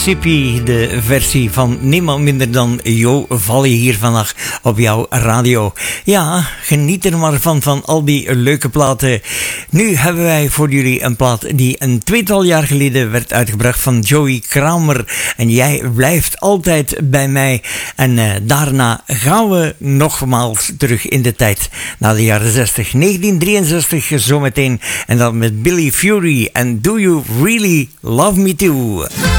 Mississippi, de versie van niemand minder dan Jo Valle hier vandaag op jouw radio. Ja, geniet er maar van al die leuke platen. Nu hebben wij voor jullie een plaat die een tweetal jaar geleden werd uitgebracht van Joey Kramer. En jij blijft altijd bij mij. En daarna gaan we nogmaals terug in de tijd naar de jaren 60. 1963 zometeen. En dan met Billy Fury en Do You Really Love Me Too?